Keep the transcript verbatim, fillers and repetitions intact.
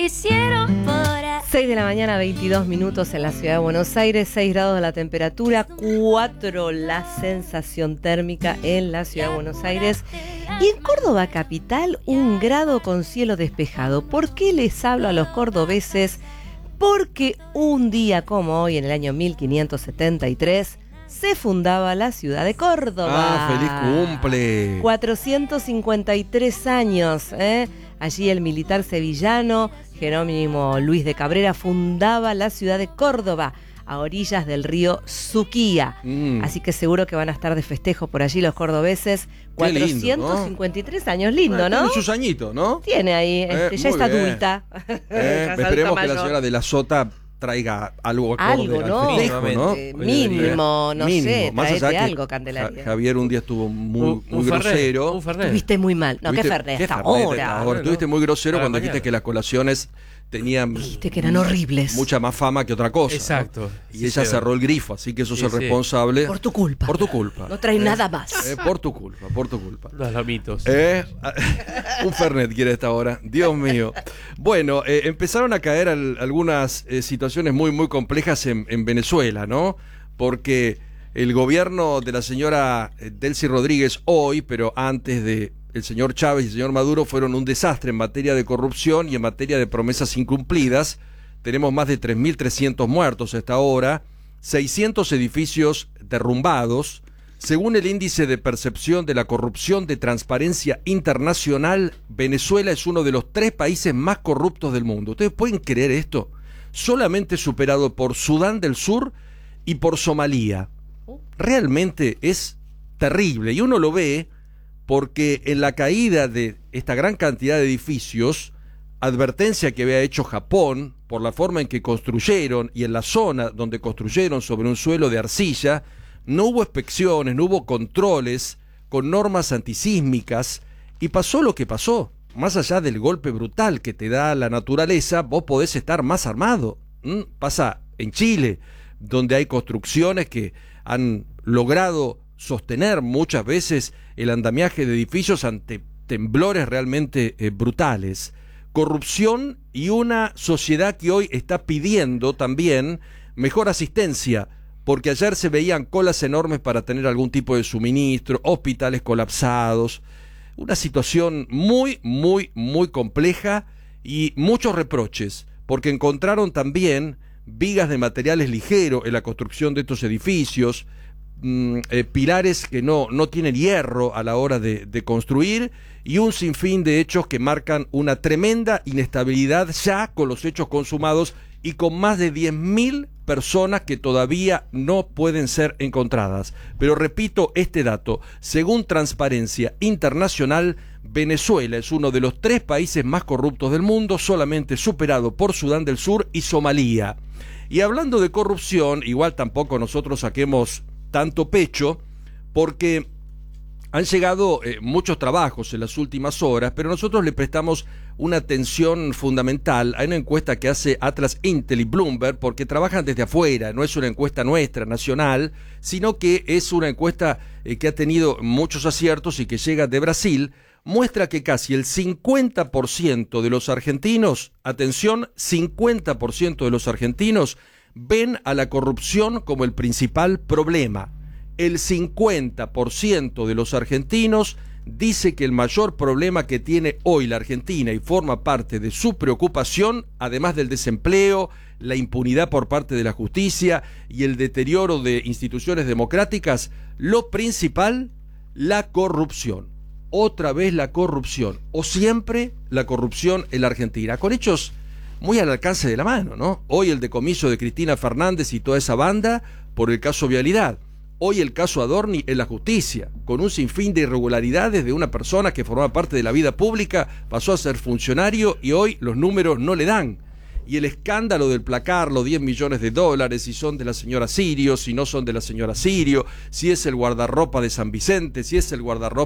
seis de la mañana, veintidós minutos en la ciudad de Buenos Aires, seis grados de la temperatura, cuatro la sensación térmica en la ciudad de Buenos Aires. Y en Córdoba capital, un grado con cielo despejado. ¿Por qué les hablo a los cordobeses? Porque un día como hoy, en el año mil quinientos setenta y tres, se fundaba la ciudad de Córdoba. ¡Ah, feliz cumple! cuatrocientos cincuenta y tres años, ¿eh? Allí el militar sevillano Jerónimo Luis de Cabrera fundaba la ciudad de Córdoba, a orillas del río Suquía. Mm. Así que seguro que van a estar de festejo por allí los cordobeses. cuatrocientos cincuenta y tres años, lindo, ¿no? Tiene sus añitos, ¿no? Tiene ahí, eh, este, ya está bien. adulta. Eh, ya esperemos que mayor. la señora de la Sota traiga algo acorde algo, al ¿no? festejo, ¿no? Eh, mínimo, no Mínimo. sé, Más allá traete que algo, Candelaria. Javier un día estuvo muy, Un- muy un Fernet, grosero. un Fernet. Estuviste muy mal. No, qué Fernet, ¿Qué hasta Fernet ahora. hasta Bueno, Estuviste muy grosero a la cuando mañana. dijiste que las colaciones tenían Dijiste que eran horribles. mucha más fama que otra cosa. Exacto. ¿no? Y Sí, ella sí, cerró el grifo, así que sos Sí, el sí. responsable. Por tu culpa. Por tu culpa. No traes nada más. Eh, por tu culpa, por tu culpa. Los lomitos. Eh, un Fernet quiere esta hora. Dios mío. Bueno, eh, empezaron a caer al- algunas eh, situaciones muy, muy complejas en, en Venezuela, ¿no? Porque el gobierno de la señora eh, Delcy Rodríguez hoy, pero antes de el señor Chávez y el señor Maduro, fueron un desastre en materia de corrupción y en materia de promesas incumplidas. Tenemos más de tres mil trescientos muertos hasta ahora, seiscientos edificios derrumbados. Según el índice de percepción de la corrupción de Transparencia Internacional, Venezuela es uno de los tres países más corruptos del mundo. ¿Ustedes pueden creer esto? Solamente superado por Sudán del Sur y por Somalia. Realmente es terrible. Y uno lo ve porque en la caída de esta gran cantidad de edificios, advertencia que había hecho Japón por la forma en que construyeron y en la zona donde construyeron sobre un suelo de arcilla, no hubo inspecciones, no hubo controles con normas antisísmicas y pasó lo que pasó. Más allá del golpe brutal que te da la naturaleza, vos podés estar más armado. ¿Mm? Pasa en Chile, donde hay construcciones que han logrado sostener muchas veces el andamiaje de edificios ante temblores realmente eh, brutales. Corrupción y una sociedad que hoy está pidiendo también mejor asistencia, porque ayer se veían colas enormes para tener algún tipo de suministro, hospitales colapsados, una situación muy, muy, muy compleja y muchos reproches, porque encontraron también vigas de materiales ligeros en la construcción de estos edificios, mm, eh, pilares que no, no tienen hierro a la hora de, de construir y un sinfín de hechos que marcan una tremenda inestabilidad ya con los hechos consumados y con más de diez mil personas que todavía no pueden ser encontradas. Pero repito este dato, según Transparencia Internacional, Venezuela es uno de los tres países más corruptos del mundo, solamente superado por Sudán del Sur y Somalia. Y hablando de corrupción, igual tampoco nosotros saquemos tanto pecho, porque han llegado eh, muchos trabajos en las últimas horas, pero nosotros le prestamos una atención fundamental a una encuesta que hace Atlas Intel y Bloomberg, porque trabajan desde afuera, no es una encuesta nuestra, nacional, sino que es una encuesta eh, que ha tenido muchos aciertos y que llega de Brasil, muestra que casi el cincuenta por ciento de los argentinos, atención, cincuenta por ciento de los argentinos ven a la corrupción como el principal problema. El cincuenta por ciento de los argentinos dice que el mayor problema que tiene hoy la Argentina y forma parte de su preocupación, además del desempleo, la impunidad por parte de la justicia y el deterioro de instituciones democráticas, lo principal, la corrupción. Otra vez la corrupción, o siempre la corrupción en la Argentina, con hechos muy al alcance de la mano, ¿no? Hoy el decomiso de Cristina Fernández y toda esa banda por el caso Vialidad. Hoy el caso Adorni en la justicia, con un sinfín de irregularidades de una persona que formaba parte de la vida pública, pasó a ser funcionario y hoy los números no le dan. Y el escándalo del placar, los diez millones de dólares, si son de la señora Sirio, si no son de la señora Sirio, si es el guardarropa de San Vicente, si es el guardarropa